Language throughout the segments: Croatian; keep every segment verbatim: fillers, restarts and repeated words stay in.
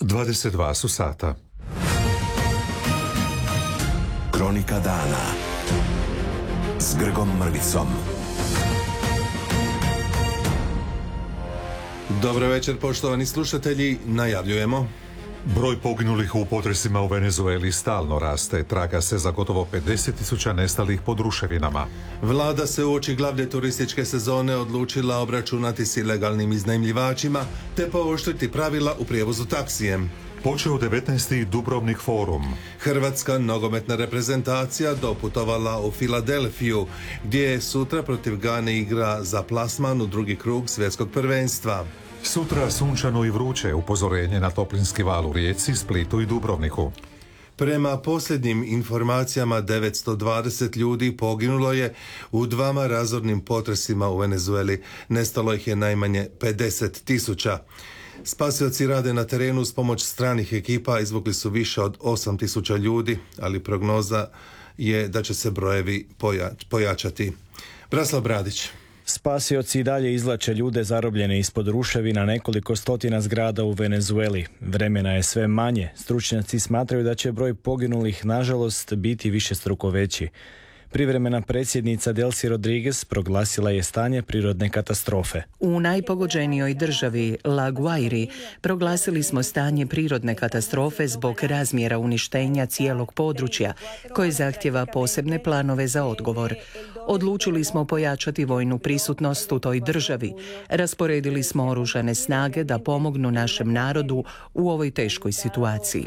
dvadeset dva su sata. Kronika dana s Grgom Mrvicom. Dobro večer, poštovani slušatelji, najavljujemo. Broj poginulih u potresima u Venezueli stalno raste, traga se za gotovo pedeset tisuća nestalih pod ruševinama. Vlada se uoči glavne turističke sezone odlučila obračunati s ilegalnim iznajmljivačima te pooštriti pravila u prijevozu taksijem. Počeo devetnaesti Dubrovnik forum. Hrvatska nogometna reprezentacija doputovala u Filadelfiju, gdje je sutra protiv Gane igra za plasman u drugi krug svjetskog prvenstva. Sutra sunčano i vruće, upozorenje na toplinski val u Rijeci, Splitu i Dubrovniku. Prema posljednjim informacijama devetsto dvadeset ljudi poginulo je u dvama razornim potresima u Venezueli. Nestalo ih je najmanje pedeset tisuća. Spasioci rade na terenu s pomoć stranih ekipa, izvukli su više od osam tisuća ljudi, ali prognoza je da će se brojevi poja- pojačati. Braslav Bradić. Spasioci i dalje izvlače ljude zarobljene ispod ruševina nekoliko stotina zgrada u Venezueli. Vremena je sve manje. Stručnjaci smatraju da će broj poginulih, nažalost, biti višestruko veći. Privremena predsjednica Delcy Rodriguez proglasila je stanje prirodne katastrofe. U najpogođenijoj državi La Guairi proglasili smo stanje prirodne katastrofe zbog razmjera uništenja cijelog područja, koje zahtjeva posebne planove za odgovor. Odlučili smo pojačati vojnu prisutnost u toj državi. Rasporedili smo oružane snage da pomognu našem narodu u ovoj teškoj situaciji.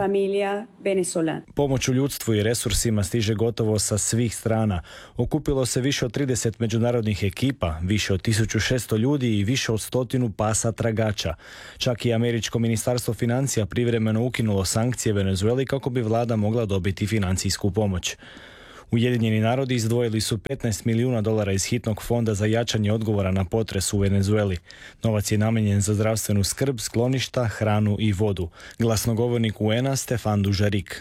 Pomoć u ljudstvu i resursima stiže gotovo sa svih strana. Okupilo se više od trideset međunarodnih ekipa, više od tisuću šesto ljudi i više od stotinu pasa tragača. Čak i američko ministarstvo financija privremeno ukinulo sankcije Venezueli kako bi vlada mogla dobiti financijsku pomoć. Ujedinjeni narodi izdvojili su petnaest milijuna dolara iz hitnog fonda za jačanje odgovora na potres u Venezueli. Novac je namijenjen za zdravstvenu skrb, skloništa, hranu i vodu. Glasnogovornik U N-a Stefan Dujarric.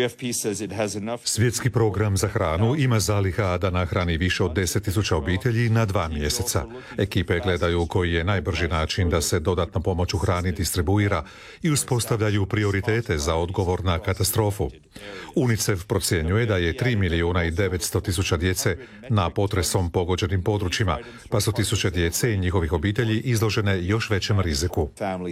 Svjetski program za hranu ima zaliha da nahrani više od deset tisuća obitelji na dva mjeseca. Ekipe gledaju koji je najbrži način da se dodatna pomoć u hrani distribuira i uspostavljaju prioritete za odgovor na katastrofu. UNICEF procjenjuje da je tri milijuna i devetsto tisuća djece na potresom pogođenim područjima, pa su tisuće djece i njihovih obitelji izložene još većem riziku.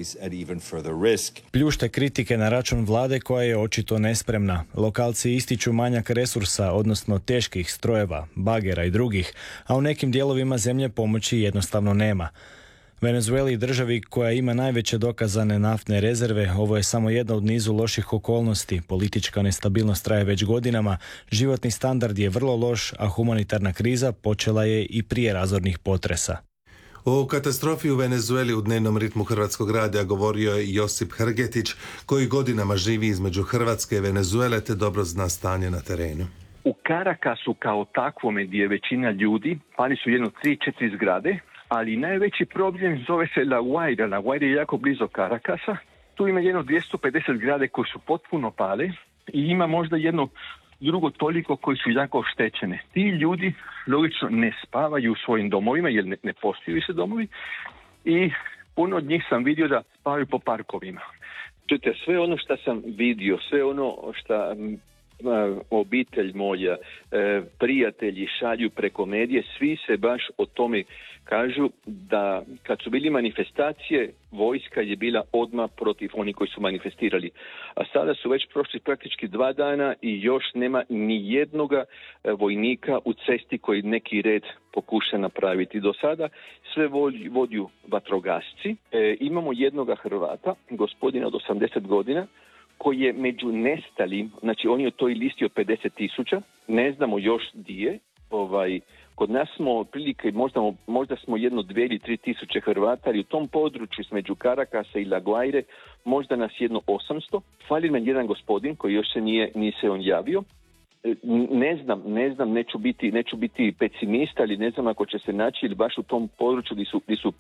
Pljušte kritike na račun vlade koja je očito nespremna. Lokalci ističu manjak resursa, odnosno teških strojeva, bagera i drugih, a u nekim dijelovima zemlje pomoći jednostavno nema. Venezueli, državi koja ima najveće dokazane naftne rezerve, ovo je samo jedna od nizu loših okolnosti. Politička nestabilnost traje već godinama, životni standard je vrlo loš, a humanitarna kriza počela je i prije razornih potresa. O katastrofi u Venezueli u dnevnom ritmu Hrvatskog radija govorio je Josip Hrgetić, koji godinama živi između Hrvatske i Venezuele te dobro zna stanje na terenu. U Caracasu kao takvome gdje je većina ljudi, pali su jedno tri četiri zgrade, ali najveći problem zove se La Guaira. La Guaira je jako blizu Caracasa. Tu ima jedno dvjesto pedeset zgrade koje su potpuno pale i ima možda jedno drugo toliko koji su jako oštećene. Ti ljudi logično ne spavaju u svojim domovima jer ne, ne postoji više domovi i puno od njih sam vidio da spavaju po parkovima. Čujte, sve ono što sam vidio, sve ono što obitelj moja, prijatelji šalju preko medije, svi se baš o tome kažu da kad su bili manifestacije, vojska je bila odmah protiv onih koji su manifestirali. A sada su već prošli praktički dva dana i još nema ni jednoga vojnika u cesti koji neki red pokuša napraviti. Do sada sve vodiju vatrogasci. E, imamo jednoga Hrvata, gospodina od osamdeset godina, koji je među nestalim, znači on je u toj listi od pedeset tisuća, ne znamo još gdje, ovaj, kod nas smo otprilike, možda, možda smo jedno dvije ili tri tisuće Hrvata, ali u tom području između Caracasa i La Guaire možda nas jedno osamsto. Fali nam jedan gospodin koji još se nije, nije se on javio. Ne znam, ne znam, neću biti, neću biti pesimista, ali ne znam ako će se naći ili baš u tom području gdje su, gdje su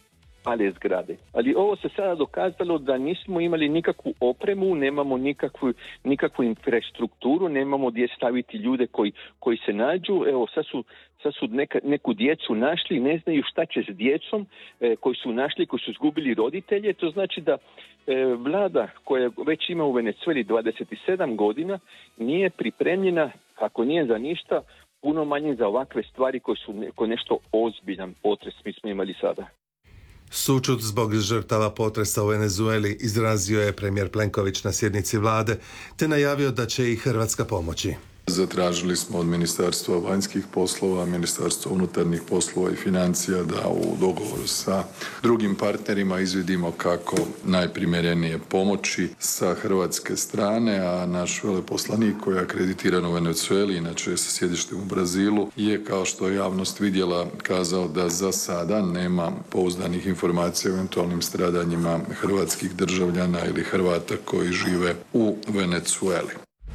pale zgrade. Ali ovo se sada dokazalo da nismo imali nikakvu opremu, nemamo nikakvu, nikakvu infrastrukturu, nemamo gdje staviti ljude koji, koji se nađu. Evo, sad su, sad su neka, neku djecu našli, ne znaju šta će s djecom e, koji su našli, koji su izgubili roditelje. To znači da e, vlada koja već ima u Venezueli dvadeset sedam godina nije pripremljena, ako nije za ništa, puno manje za ovakve stvari koje su neko nešto ozbiljan potres mi smo imali sada. Sućut zbog žrtava potresa u Venezueli izrazio je premijer Plenković na sjednici vlade, te najavio da će i Hrvatska pomoći. Zatražili smo od Ministarstva vanjskih poslova, Ministarstva unutarnjih poslova i financija da u dogovoru sa drugim partnerima izvidimo kako najprimjerenije pomoći sa hrvatske strane, a naš veleposlanik koji je akreditiran u Venezueli, inače sa sjedištem u Brazilu, je, kao što je javnost vidjela, kazao da za sada nema pouzdanih informacija o eventualnim stradanjima hrvatskih državljana ili Hrvata koji žive u Venezueli.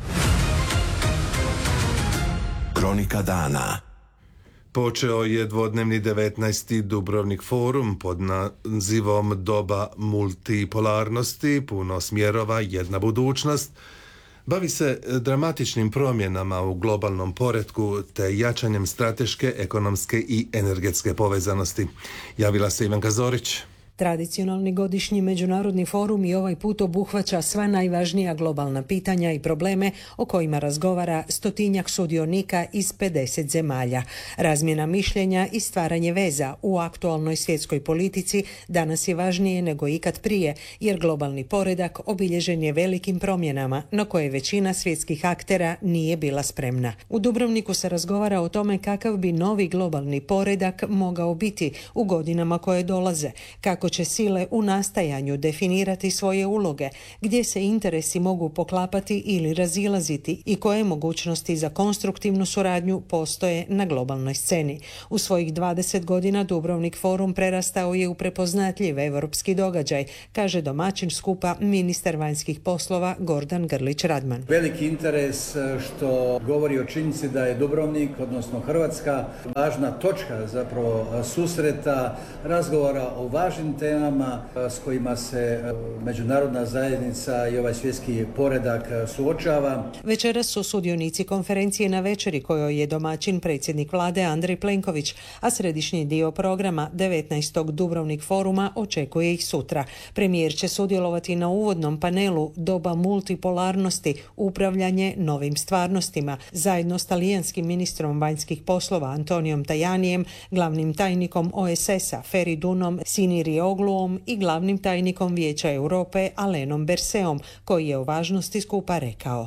Kronika dana. Počeo je dvodnevni devetnaesti Dubrovnik forum pod nazivom Doba multipolarnosti, puno smjerova, jedna budućnost. Bavi se dramatičnim promjenama u globalnom poretku te jačanjem strateške, ekonomske i energetske povezanosti. Javila se Ivanka Zorić. Tradicionalni godišnji međunarodni forum i ovaj put obuhvaća sva najvažnija globalna pitanja i probleme o kojima razgovara stotinjak sudionika iz pedeset zemalja. Razmjena mišljenja i stvaranje veza u aktualnoj svjetskoj politici danas je važnije nego ikad prije, jer globalni poredak obilježen je velikim promjenama na koje većina svjetskih aktera nije bila spremna. U Dubrovniku se razgovara o tome kakav bi novi globalni poredak mogao biti u godinama koje dolaze, kako će sile u nastajanju definirati svoje uloge, gdje se interesi mogu poklapati ili razilaziti i koje mogućnosti za konstruktivnu suradnju postoje na globalnoj sceni. U svojih dvadeset godina Dubrovnik forum prerastao je u prepoznatljiv europski događaj, kaže domaćin skupa ministar vanjskih poslova Gordan Grlić Radman. Veliki interes što govori o činjenici da je Dubrovnik, odnosno Hrvatska, važna točka zapravo susreta, razgovora o važnim temama s kojima se međunarodna zajednica i ovaj svjetski poredak suočava. Večeras su sudionici konferencije na večeri kojoj je domaćin predsjednik vlade Andrej Plenković, a središnji dio programa devetnaestog Dubrovnik foruma očekuje ih sutra. Premijer će sudjelovati na uvodnom panelu Doba multipolarnosti, upravljanje novim stvarnostima, zajedno s talijanskim ministrom vanjskih poslova Antonijom Tajanijem, glavnim tajnikom O E S S-a Feridunom Siniriogluom i glavnim tajnikom Vijeća Europe Alenom Berseom, koji je o važnosti skupa rekao.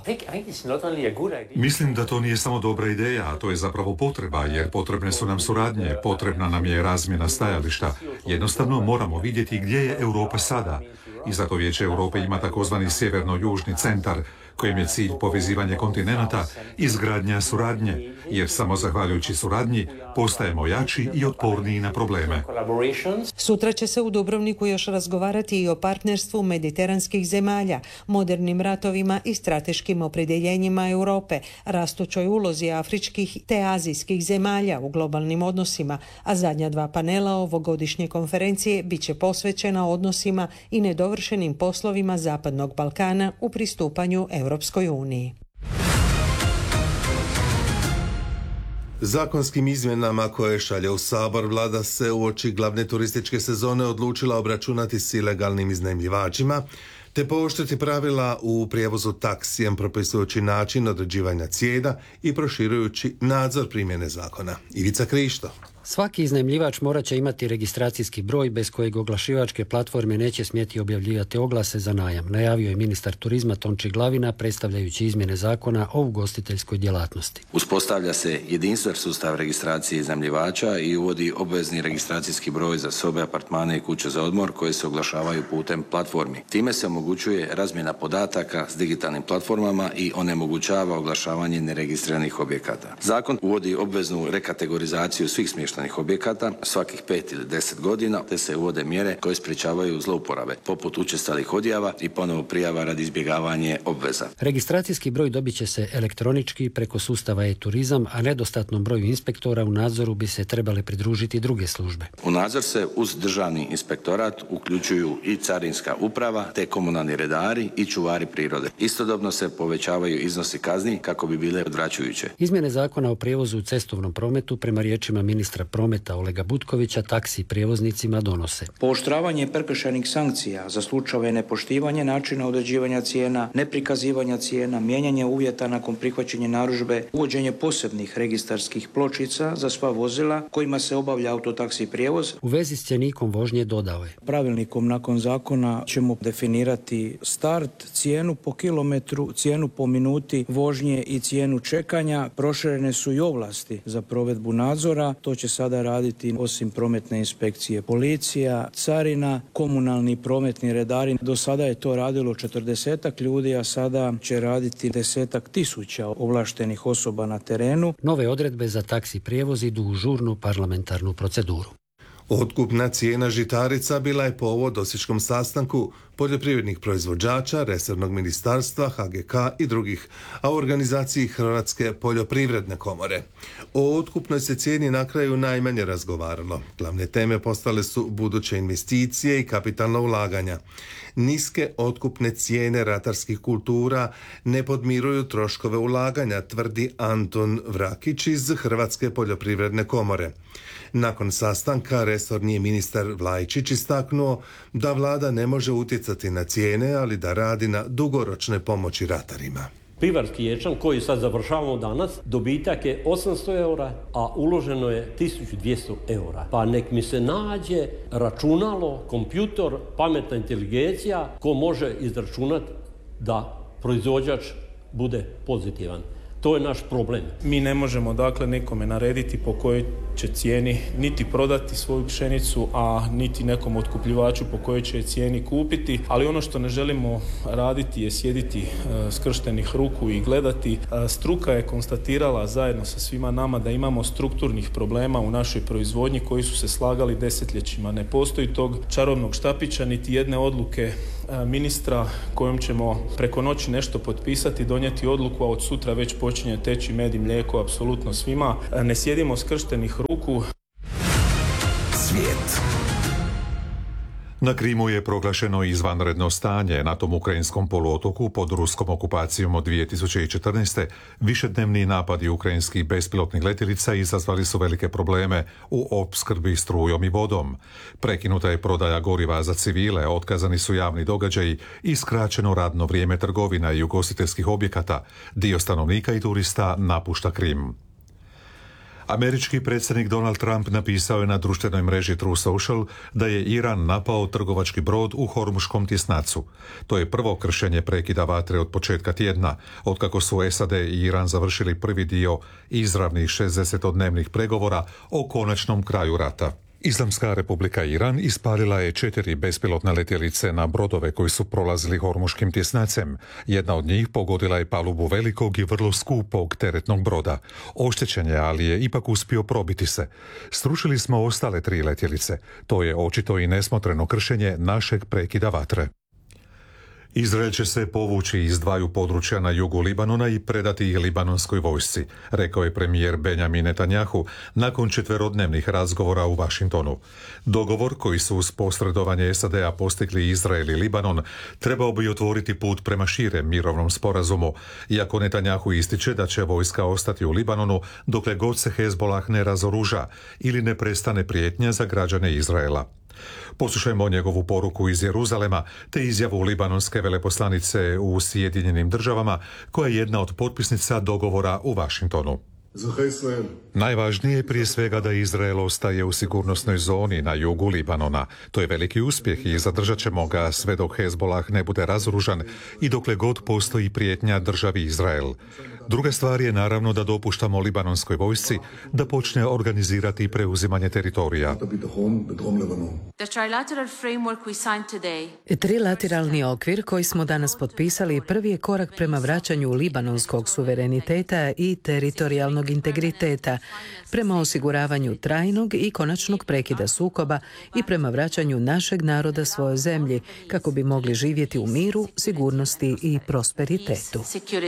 Mislim da to nije samo dobra ideja, a to je zapravo potreba, jer potrebne su nam suradnje, potrebna nam je razmjena stajališta. Jednostavno moramo vidjeti gdje je Europa sada. I zato Vijeće Europe ima takozvani sjeverno-južni centar, kojem je cilj povezivanje kontinenata i izgradnja suradnje, jer samo zahvaljujući suradnji postajemo jači i otporniji na probleme. Sutra će se u Dubrovniku još razgovarati i o partnerstvu mediteranskih zemalja, modernim ratovima i strateškim opredjeljenjima Europe, rastućoj ulozi afričkih te azijskih zemalja u globalnim odnosima, a zadnja dva panela ovogodišnje konferencije bit će posvećena odnosima i nedovršenim poslovima Zapadnog Balkana u pristupanju Europskoj uniji. Zakonskim izmjenama koje šalje u Sabor, vlada se uoči glavne turističke sezone odlučila obračunati s ilegalnim iznajmljivačima te pooštriti pravila u prijevozu taksijem, propisujući način određivanja cijena i proširujući nadzor primjene zakona. Ivica Krišto. Svaki iznajmljivač morat će imati registracijski broj bez kojeg oglašivačke platforme neće smjeti objavljivati oglase za najam, najavio je ministar turizma Tonči Glavina predstavljajući izmjene zakona o ugostiteljskoj djelatnosti. Uspostavlja se jedinstven sustav registracije iznajmljivača i uvodi obvezni registracijski broj za sobe, apartmane i kuće za odmor koje se oglašavaju putem platformi. Time se omogućuje razmjena podataka s digitalnim platformama i onemogućava oglašavanje neregistriranih objekata. Zakon uvodi obveznu rekategorizaciju svih smještajnih smještajnih objekata svakih pet ili deset godina, te se uvode mjere koje sprječavaju zlouporabe, poput učestalih odjava i ponovo prijava radi izbjegavanja obveza. Registracijski broj dobit će se elektronički preko sustava e-turizam, a nedostatnom broju inspektora u nadzoru bi se trebale pridružiti druge službe. U nadzor se uz državni inspektorat uključuju i carinska uprava, te komunalni redari i čuvari prirode. Istodobno se povećavaju iznosi kazni kako bi bile odvraćujuće. Izmjene zakona o prijevozu u cestovnom prometu prema riječima ministra prometa Olega Butkovića taksi prijevoznicima donose pooštravanje prekršajnih sankcija za slučajeve nepoštivanja načina određivanja cijena, neprikazivanja cijena, mijenjanje uvjeta nakon prihvaćanja narudžbe, uvođenje posebnih registarskih pločica za sva vozila kojima se obavlja autotaksi prijevoz. U vezi s cjenikom vožnje dodao je: pravilnikom nakon zakona ćemo definirati start, cijenu po kilometru, cijenu po minuti vožnje i cijenu čekanja. Proširene su i ovlasti za provedbu nadzora. To će sada raditi osim prometne inspekcije policija, carina, komunalni prometni redari. Do sada je to radilo četrdesetak ljudi, a sada će raditi desetak tisuća ovlaštenih osoba na terenu. Nove odredbe za taksi prijevoz idu u žurnu parlamentarnu proceduru. Otkupna cijena žitarica bila je povod osječkom sastanku poljoprivrednih proizvođača, resornog ministarstva, H G K i drugih, a u organizaciji Hrvatske poljoprivredne komore. O otkupnoj se cijeni na kraju najmanje razgovaralo. Glavne teme postale su buduće investicije i kapitalna ulaganja. Niske otkupne cijene ratarskih kultura ne podmiruju troškove ulaganja, tvrdi Anton Vrakić iz Hrvatske poljoprivredne komore. Nakon sastanka resorni ministar Vlajčić istaknuo da vlada ne može utjecati na cijene, ali da radi na dugoročne pomoći ratarima. Pivarski ječam koji sad završavamo danas, dobitak je osamsto eura, a uloženo je tisuću dvjesto eura. Pa nek mi se nađe računalo, kompjutor, pametna inteligencija ko može izračunati da proizvođač bude pozitivan. To je naš problem. Mi ne možemo dakle nekome narediti po kojoj će cijeni niti prodati svoju pšenicu, a niti nekom otkupljivaču po kojoj će cijeni kupiti, ali ono što ne želimo raditi je sjediti e, skrštenih ruku i gledati. E, struka je konstatirala zajedno sa svima nama da imamo strukturnih problema u našoj proizvodnji koji su se slagali desetljećima. Ne postoji tog čarobnog štapića niti jedne odluke e, ministra kojom ćemo preko noći nešto potpisati, donijeti odluku, a od sutra već počinje teći med i mlijeko apsolutno svima. Ne sjedimo skrštenih ruku. Svijet. Na Krimu je proglašeno izvanredno stanje. Na tom ukrajinskom poluotoku pod ruskom okupacijom od dvije tisuće četrnaeste. višednevni napadi ukrajinskih bespilotnih letjelica izazvali su velike probleme u opskrbi strujom i vodom. Prekinuta je prodaja goriva za civile, otkazani su javni događaji i skraćeno radno vrijeme trgovina i ugostiteljskih objekata. Dio stanovnika i turista napušta Krim. Američki predsjednik Donald Trump napisao je na društvenoj mreži True Social da je Iran napao trgovački brod u Hormuškom tjesnacu. To je prvo kršenje prekida vatre od početka tjedna, otkako su S A D i Iran završili prvi dio izravnih šezdesetodnevnih pregovora o konačnom kraju rata. Islamska republika Iran ispalila je četiri bespilotne letjelice na brodove koji su prolazili Hormuškim tjesnacem. Jedna od njih pogodila je palubu velikog i vrlo skupog teretnog broda. Oštećen je, ali je ipak uspio probiti se. Srušili smo ostale tri letjelice. To je očito i nesmotreno kršenje našeg prekida vatre. Izrael će se povući iz dvaju područja na jugu Libanona i predati ih libanonskoj vojsci, rekao je premijer Benjamin Netanjahu nakon četverodnevnih razgovora u Washingtonu. Dogovor koji su uz posredovanje S A D-a postigli Izrael i Libanon trebao bi otvoriti put prema širem mirovnom sporazumu, iako Netanjahu ističe da će vojska ostati u Libanonu dokle god se Hezbolah ne razoruža ili ne prestane prijetnja za građane Izraela. Poslušajmo njegovu poruku iz Jeruzalema te izjavu libanonske veleposlanice u Sjedinjenim državama koja je jedna od potpisnica dogovora u Washingtonu. Najvažnije je prije svega da Izrael ostaje u sigurnosnoj zoni na jugu Libanona. To je veliki uspjeh i zadržat ćemo ga sve dok Hezbolah ne bude razoružan i dokle god postoji prijetnja državi Izrael. Druga stvar je naravno da dopuštamo libanonskoj vojsci da počne organizirati preuzimanje teritorija. Trilateralni okvir koji smo danas potpisali prvi je korak prema vraćanju libanonskog suvereniteta i teritorijalnog teritorijalnog integriteta, prema osiguravanju trajnog i konačnog prekida sukoba i prema vraćanju našeg naroda svojoj zemlji, kako bi mogli živjeti u miru, sigurnosti i prosperitetu.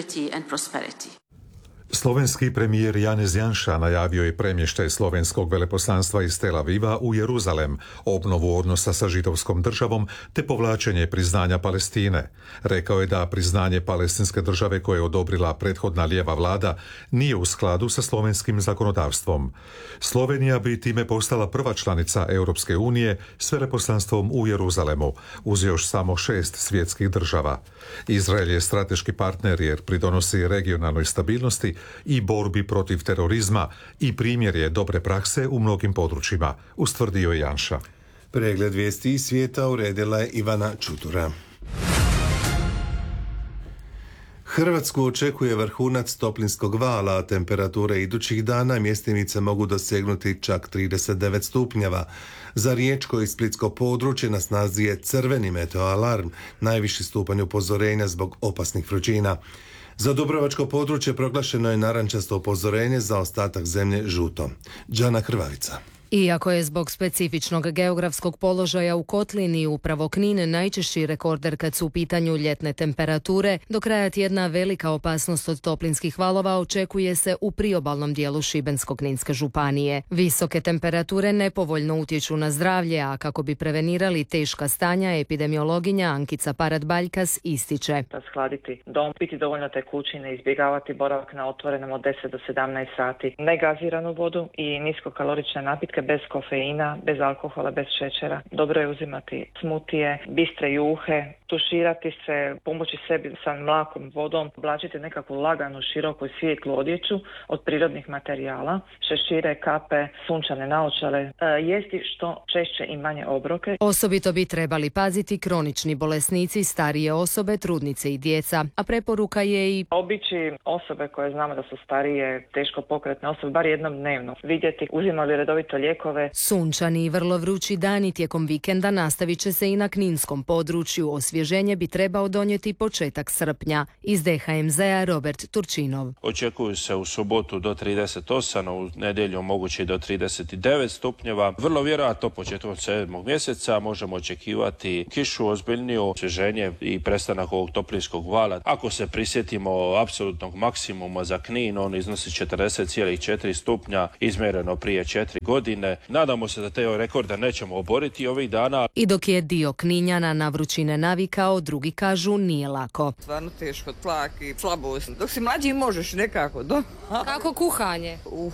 Slovenski premijer Janez Janša najavio je premještaj slovenskog veleposlanstva iz Tel Aviva u Jeruzalem, obnovu odnosa sa židovskom državom te povlačenje priznanja Palestine. Rekao je da priznanje palestinske države koje je odobrila prethodna lijeva vlada nije u skladu sa slovenskim zakonodavstvom. Slovenija bi time postala prva članica Europske unije s veleposlanstvom u Jeruzalemu, uz još samo šest svjetskih država. Izrael je strateški partner jer pridonosi regionalnoj stabilnosti i borbi protiv terorizma i primjer je dobre prakse u mnogim područjima, ustvrdio je Janša. Pregled vijesti iz svijeta uredila je Ivana Čutura. Hrvatsku očekuje vrhunac toplinskog vala, a temperature idućih dana mjestimice mogu dosegnuti čak trideset devet stupnjeva. Za riječko i splitsko područje na snazi je crveni meteoalarm, najviši stupanj upozorenja zbog opasnih vrućina. Za dubrovačko područje proglašeno je narančasto upozorenje, za ostatak zemlje žuto. Đana Hrvavica. Iako je zbog specifičnog geografskog položaja u kotlini upravo Knin najčešći rekorder kad su u pitanju ljetne temperature, do kraja tjedna velika opasnost od toplinskih valova očekuje se u priobalnom dijelu Šibensko-kninske županije. Visoke temperature nepovoljno utječu na zdravlje, a kako bi prevenirali teška stanja, epidemiologinja Ankica Parat-Baljkas ističe. Shladiti dom, piti dovoljno tekućine, izbjegavati boravak na otvorenom od deset do sedamnaest sati, negaziranu vodu i niskokalorične napitke bez kofeina, bez alkohola, bez šećera. Dobro je uzimati smutije, bistre juhe, tuširati se, pomoći sebi sa mlakom vodom, oblačiti nekakvu laganu, široku i svijetlu odjeću od prirodnih materijala, šešire, kape, sunčane naočale, e, jesti što češće i manje obroke. Osobito bi trebali paziti kronični bolesnici, starije osobe, trudnice i djeca, a preporuka je i obići osobe koje znamo da su starije, teško pokretne osobe, bar jednom dnevno, vidjeti uzimali redovito lijekove. Sunčani i vrlo vrući dani tijekom vikenda nastavit će se i na kninskom području. Osvježenje bi trebao donijeti početak srpnja. Iz D H M Z-a Robert Turčinov. Očekuju se u subotu do trideset osam, u nedjelju moguće do trideset devet stupnjeva. Vrlo vjerojatno početkom sedmog mjeseca možemo očekivati kišu, ozbiljniju, osvježenje i prestanak ovog toplinskog vala. Ako se prisjetimo apsolutnog maksimuma za Knin, on iznosi četrdeset zarez četiri stupnja, izmjereno prije četiri godine. Nadamo se da te rekorde nećemo oboriti ovih dana. I dok je dio Kninjana na vrućine navikao, drugi kažu nije lako. Stvarno teško, tlak i slabost. Dok si mlađi možeš nekako, do? Kako kuhanje? Uh,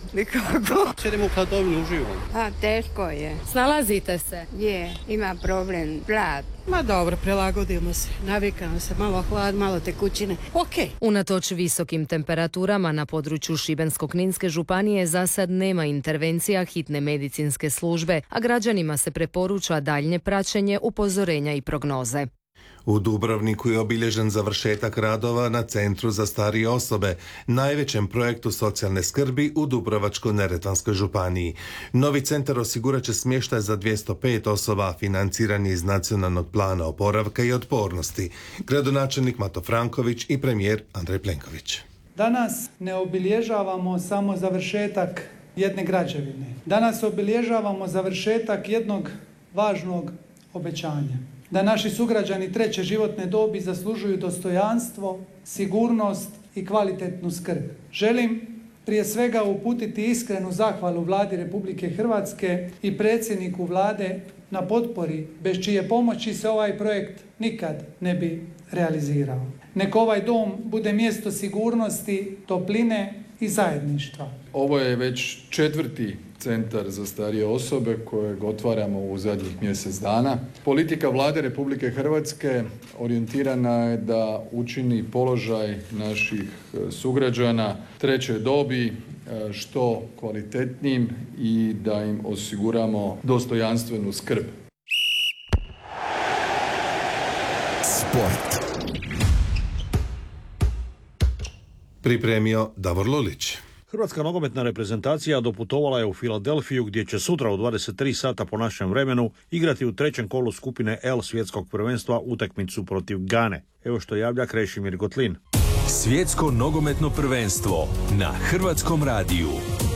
nikako. Sedem u hladovini uživom. A, teško je. Snalazite se? Je, ima problem, glad. Ma dobro, prilagodimo se, navikamo se, malo hlad, malo tekućine, ok. Unatoč visokim temperaturama na području Šibensko-kninske županije za sad nema intervencija hitne medicinske službe, a građanima se preporuča daljnje praćenje, upozorenja i prognoze. U Dubrovniku je obilježen završetak radova na Centru za starije osobe, najvećem projektu socijalne skrbi u Dubrovačko-neretvanskoj županiji. Novi centar osigurat će smještaj za dvjesto pet osoba, financiran je iz Nacionalnog plana oporavka i otpornosti. Gradonačelnik Mato Franković i premijer Andrej Plenković. Danas ne obilježavamo samo završetak jedne građevine. Danas obilježavamo završetak jednog važnog obećanja. Da naši sugrađani treće životne dobi zaslužuju dostojanstvo, sigurnost i kvalitetnu skrb. Želim prije svega uputiti iskrenu zahvalu Vladi Republike Hrvatske i predsjedniku Vlade na potpori, bez čije pomoći se ovaj projekt nikad ne bi realizirao. Nek ovaj dom bude mjesto sigurnosti, topline i zajedništva. Ovo je već četvrti centar za starije osobe kojeg otvaramo u zadnjih mjesec dana. Politika Vlade Republike Hrvatske orijentirana je da učini položaj naših sugrađana treće dobi što kvalitetnijim i da im osiguramo dostojanstvenu skrb. Sport. Pripremio Davor Lulić. Hrvatska nogometna reprezentacija doputovala je u Filadelfiju gdje će sutra u dvadeset tri sata po našem vremenu igrati u trećem kolu skupine L svjetskog prvenstva utakmicu protiv Gane. Evo što javlja Krešimir Gotlin. Svjetsko nogometno prvenstvo na Hrvatskom radiju.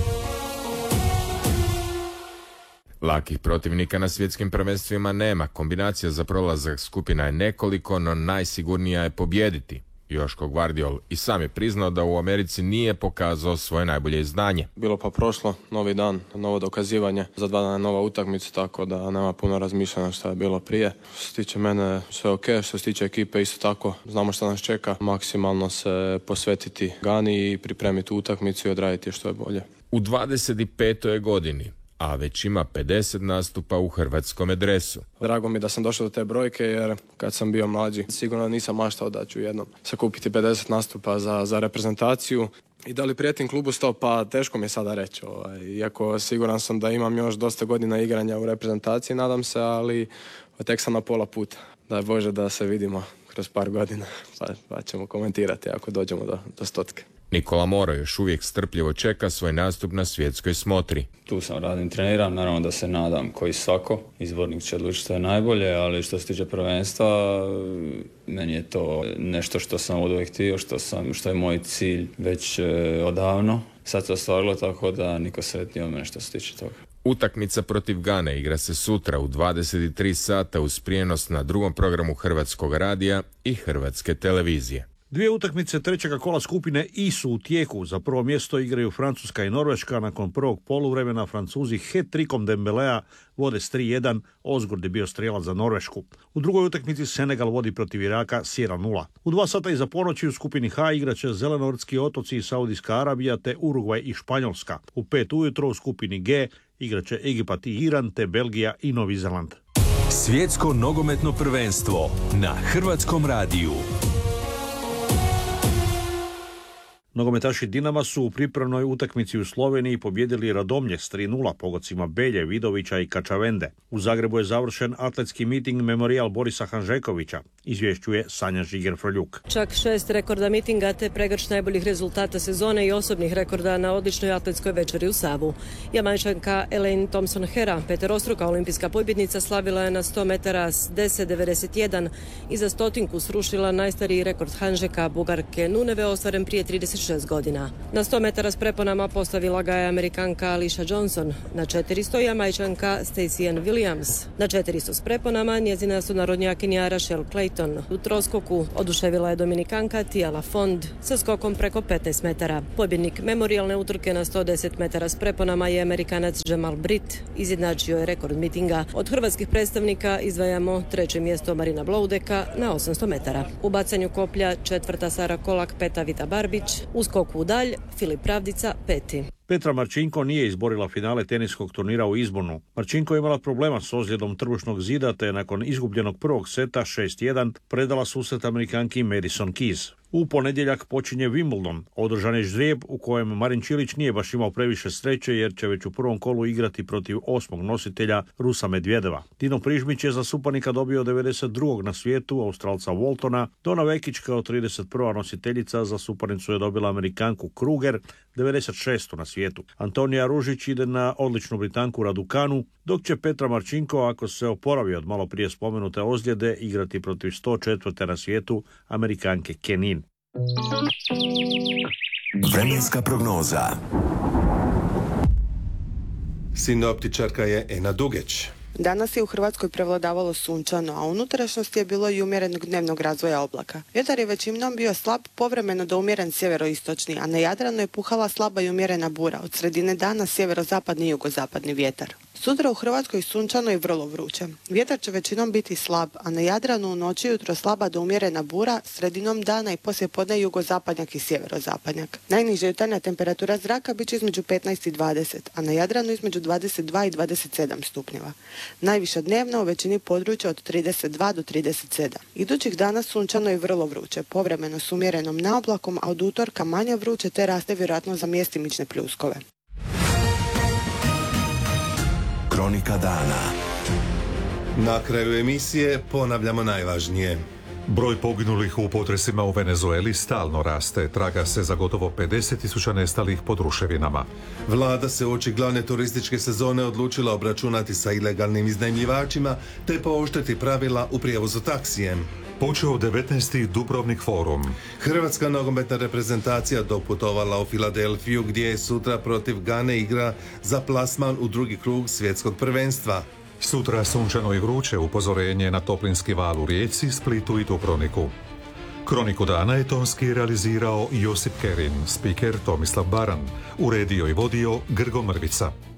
Lakih protivnika na svjetskim prvenstvima nema. Kombinacija za prolazak skupina je nekoliko, no najsigurnija je pobijediti. Joško Gvardiol i sam je priznao da u Americi nije pokazao svoje najbolje izdanje. Bilo pa prošlo, novi dan, novo dokazivanje, za dva dana nova utakmica, tako da nema puno razmišljanja što je bilo prije. Što se tiče mene sve ok, što se tiče ekipe isto tako, znamo što nas čeka, maksimalno se posvetiti Gani i pripremiti utakmicu i odraditi što je bolje. U dvadeset petoj godini, a već ima pedeset nastupa u hrvatskom dresu. Drago mi da sam došao do te brojke, jer kad sam bio mlađi sigurno nisam maštao da ću jednom sakupiti pedeset nastupa za, za reprezentaciju. I da li prijetim klubu sto, pa teško mi je sada reći. Ovaj. Iako siguran sam da imam još dosta godina igranja u reprezentaciji, nadam se, ali tek sam na pola puta. Daj Bože da se vidimo kroz par godina, pa, pa ćemo komentirati ako dođemo do, do stotke. Nikola Moro još uvijek strpljivo čeka svoj nastup na svjetskoj smotri. Tu sam, radim, treniram, naravno da se nadam koji svako. Izbornik će odlučiti što je najbolje, ali što se tiče prvenstva, meni je to nešto što sam od uvijek htio, što, sam, što je moj cilj već e, odavno. Sad se ostvarilo, tako da niko sretniji od mene što se tiče toga. Utakmica protiv Gane igra se sutra u dvadeset tri sata uz prijenos na drugom programu Hrvatskog radija i Hrvatske televizije. Dvije utakmice trećega kola skupine I su u tijeku. Za prvo mjesto igraju Francuska i Norveška. Nakon prvog poluvremena Francuzi hat-trikom Dembelea vode s tri jedan. Ozgurd je bio strijelac za Norvešku. U drugoj utakmici Senegal vodi protiv Iraka s jedan nula. U dva sata iza ponoći u skupini H igraće Zelenortski otoci i Saudijska Arabija te Urugvaj i Španjolska. U pet ujutro u skupini G igraće Egipat i Iran te Belgija i Novi Zeland. Svjetsko nogometno prvenstvo na Hrvatskom radiju. Nogometaši Dinama su u pripremnoj utakmici u Sloveniji pobjedili Radomlje s tri nula pogodcima Belje, Vidovića i Kačavende. U Zagrebu je završen atletski miting Memorijal Borisa Hanžekovića, izvješćuje Sanja Žiger-Froljuk. Čak šest rekorda mitinga te pregršt najboljih rezultata sezone i osobnih rekorda na odličnoj atletskoj večeri u Savu. Jamajčanka Elaine Thompson-Hera, peterostruka olimpijska pobjednica, slavila je na sto metara s deset devedeset jedan i za stotinku srušila najstariji rekord Hanžeka, Bugarke Nuneve, ostvaren prije trideset šest godina. Na sto metara s preponama postavila ga je Amerikanka Alicia Johnson, na četiristo Jamajčanka Stacey Ann Williams. Na četiristo s preponama njezina sunarodnjakinja Rachel Clayton. U troskoku oduševila je Dominikanka Tia Lafond sa skokom preko petnaest metara. Pobjednik memorijalne utrke na sto deset metara s preponama je Amerikanac Jamal Britt. Izjednačio je rekord mitinga. Od hrvatskih predstavnika izdvajamo treće mjesto Marina Bloudeka na osamsto metara. U bacanju koplja četvrta Sara Kolak, peta Vita Barbić. U skoku u dalj Filip Pravdica peti. Petra Marčinko nije izborila finale teniskog turnira u Izbornu. Marčinko je imala problema s ozljedom trbušnog zida te je nakon izgubljenog prvog seta šest jedan predala susret Amerikanki Madison Keys. U ponedjeljak počinje Wimbledon, održan je ždrijeb u kojem Marin Čilić nije baš imao previše sreće jer će već u prvom kolu igrati protiv osmog nositelja Rusa Medvedeva. Tino Prižmić je za suparnika dobio devedeset drugog na svijetu Australca Waltona, Dona Vekić kao trideset prva nositeljica za suparnicu je dobila Amerikanku Kruger, devedeset šestu na svijetu. Antonija Ružić ide na odličnu Britanku Raducanu, dok će Petra Marčinko, ako se oporavi od malo prije spomenute ozljede, igrati protiv sto četvrte na svijetu Amerikanke Kenin. Vremenska prognoza. Sinoptičarka je Ena Dugeć. Danas je u Hrvatskoj prevladavalo sunčano, a u unutrašnjosti je bilo i umjerenog dnevnog razvoja oblaka. Vjetar je većinom bio slab, povremeno do umjeren sjeveroistočni, a na Jadranu je puhala slaba i umjerena bura. Od sredine dana sjeverozapadni i jugozapadni vjetar. Sutra u Hrvatskoj sunčano i vrlo vruće. Vjetar će većinom biti slab, a na Jadranu u noći jutro slaba do umjerena bura, sredinom dana i poslijepodne jugozapadnjak i sjeverozapadnjak. Najniža jutarnja temperatura zraka bit će između petnaest i dvadeset, a na Jadranu između dvadeset dva i dvadeset sedam stupnjeva. Najviša dnevna u većini područja od trideset dva do trideset sedam. Idućih dana sunčano i vrlo vruće, povremeno s umjerenom naoblakom, a od utorka manje vruće te raste vjerojatno za mjestimične pljuskove. Kronika dana. Na kraju emisije ponavljamo najvažnije. Broj poginulih u potresima u Venezueli stalno raste. Traga se za gotovo pedeset tisuća nestalih pod ruševinama. Vlada se uoči glavne turističke sezone odlučila obračunati sa ilegalnim iznajmljivačima te pooštriti pravila u prijevozu taksijem. Počeo devetnaesti Dubrovnik forum. Hrvatska nogometna reprezentacija doputovala u Filadelfiju gdje je sutra protiv Gane igra za plasman u drugi krug svjetskog prvenstva. Sutra sunčano i vruće, upozorenje na toplinski val u Rijeci, Splitu i Dubrovniku. Kroniku dana je tonski realizirao Josip Kerin, spiker Tomislav Baran, uredio i vodio Grgo Mrvica.